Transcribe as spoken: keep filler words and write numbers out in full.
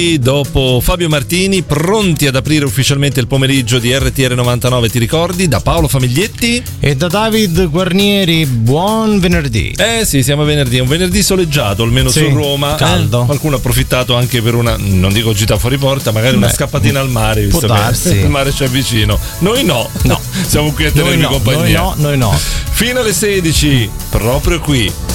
Dopo Fabio Martini, pronti ad aprire ufficialmente il pomeriggio di R T R novantanove, ti ricordi? Da Paolo Famiglietti e da David Guarnieri, buon venerdì. Eh sì, siamo venerdì, un venerdì soleggiato, almeno sì, su Roma. Caldo. Eh, qualcuno ha approfittato anche per una, non dico gita fuori porta, magari Beh, una scappatina al mare, visto può darsi. che il mare c'è vicino. Noi no, no. Siamo qui a tenervi noi no, compagnia. Noi no, noi no. Fino alle sedici, proprio qui.